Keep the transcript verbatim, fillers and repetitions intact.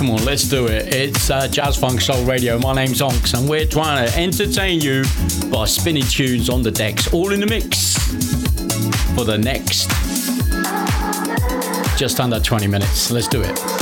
Come on, let's do it. It's uh, Jazz Funk Soul Radio. My name's Onks, and we're trying to entertain you by spinning tunes on the decks, all in the mix for the next just under twenty minutes. Let's do it.